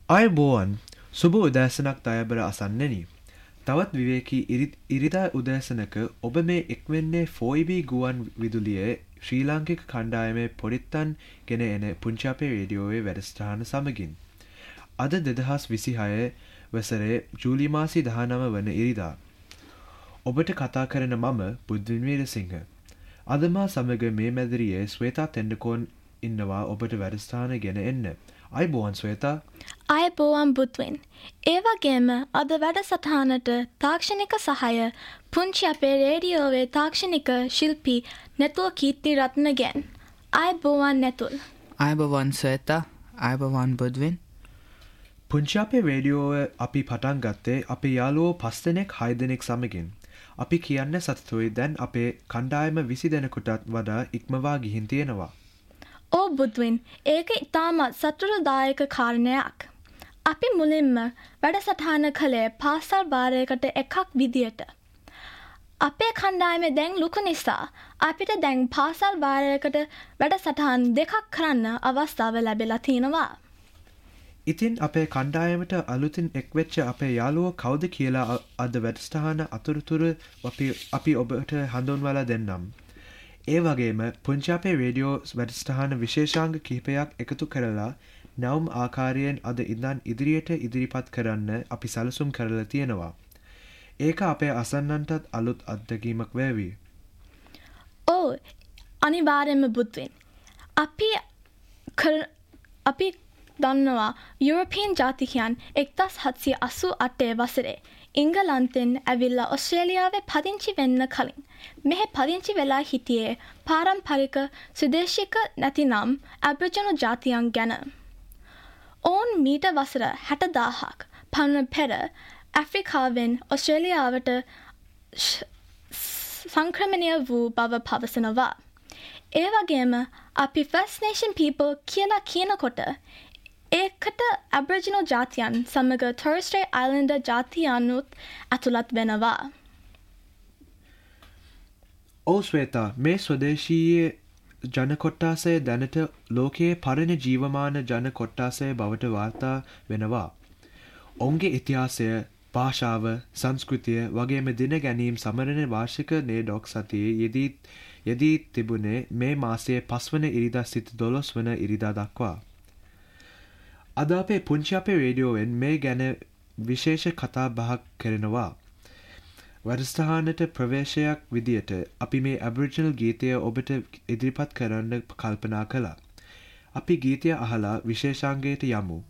ආයුබෝවන් සුබ උදෑසනක් දයබර අසන්නෙනි. තවත් විවේකී ඉරිදා උදෑසනක ඔබ මේ එක්වෙන්නේ 4EB ගුවන් විදුලියේ ශ්‍රී ලාංකික කණ්ඩායමේ පොරිත්තන් ගෙන එන පුංචි අපේ රේඩියෝවේ වැඩසටහන සමගින්. අද 2026 වසරේ ජූලි මාසි 19 වන ඉරිදා. ඔබට කතා කරන මම බුද්ධින් වීරසිංහ. අද මා සමග මේ මැදිරියේ ශ්වේතා තෙන්නකෝන් ඉන්නවා ඔබට වැඩසටහන ගෙන එන්න. අයිබෝවන් ශ්වේතා. අයිබෝවන් බුත්වෙන්. ඒ වගේම අද වැඩසටහනට තාක්ෂණික සහාය පුංචි අපේ රේඩියෝවේ තාක්ෂණික ශිල්පී නැතුල් කීර්ති රත්නගෙන්. අයිබෝවන් නැතුල්. අයිබෝවන් ශ්වේතා. අයිබෝවන් බුත්වෙන්. පුංචි අපේ රේඩියෝව අපි පටන් ගත්තේ අපේ යාළුවෝ 5 දෙනෙක් 6 දෙනෙක් සමගින්. අපි කියන්න සතුටුයි දැන් අපේ කණ්ඩායම 20 දෙනෙකුටත් වඩා ඉක්මවා ගිහින් තියෙනවා. ඕ බුද්වින් ඒක ඉතාමත් සතුටුදායක කාරණයක්. අපි මුලින්ම වැඩසටහන කළේ පාසල් භාරයකට එකක් විදියට. අපේ කණ්ඩායමේ දැන් ලොකු නිසා අපිට දැන් පාසල් භාරයකට වැඩසටහන් දෙකක් කරන්න අවස්ථාව ලැබිලා තිනවා. ඉතින් අපේ කණ්ඩායමට අලුතින් එක්වෙච්ච අපේ යාළුවෝ කවුද කියලා අද වැඩසටහන අතුරුතුරු අපි ඔබට හඳුන්වලා දෙන්නම්. ඒ වගේම පුංචි අපේ රේඩියෝ වැඩසටහන විශේෂාංග කිහිපයක් එකතු කරලා නැවුම් ආකාරයෙන් අද ඉඳන් ඉදිරියට ඉදිරිපත් කරන්න අපි සැලසුම් කරලා තියෙනවා. ඒක අපේ අසන්නන්ටත් අලුත් අත්දැකීමක් වේවි. ඔව් අනිවාර්යයෙන්ම බුද්වින්. අපි දන්නවා යුරෝපීයන් ජාතිකයන් 1788 වසරේ ඉංගලන්තෙන් ඇවිල්ලා ඔස්ට්‍රේලියාවේ පදිංචි වෙන්න කලින් මෙහෙ පදිංචි වෙලා හිටියේ පාරම්පරික සුදේශික නැතිනම් ඇබ්රිජිනල් ජාතියන් ගැන. ඔවුන් මීට වසර 60,000ක් පමණ පෙර ඇෆ්‍රිකාවෙන් ඔස්ට්‍රේලියාවට සංක්‍රමණය වූ බව පවසනවා. ඒ වගේම අපි First Nation people කියලා කියනකොට ඒකට ඇබ්රිජිනල් ජාතියන් සමග Torres Strait Islander ජාතියනුත් ඇතුළත් වෙනවා. ඔව් ශ්වේතා මේ ස්වදේශීය ජන කොට්ටාසය දැනට ලෝකයේ පරණ ජීවමාන ජන කොට්ටාසය බවට වාර්තා වෙනවා. ඔවුන්ගේ ඉතිහාසය, භාෂාව, සංස්කෘතිය වගේම දින ගැනීම් සමරන වාර්ෂික නේඩොක් සතියේ යෙදී තිබුණේ මේ මාසයේ 5 වන ඉරිදා සිට 12 වන ඉරිදා දක්වා. අද අපේ පුංචි අපේ රේඩියෝවෙන් මේ ගැන විශේෂ කතා බහක් කරනවා. වැඩසටහනට ප්‍රවේශයක් විදියට අපි මේ ඇබ්රිජිනල් ගීතය ඔබට ඉදිරිපත් කරන්න කල්පනා කළා. අපි ගීතය අහලා විශේෂාංගයට යමු.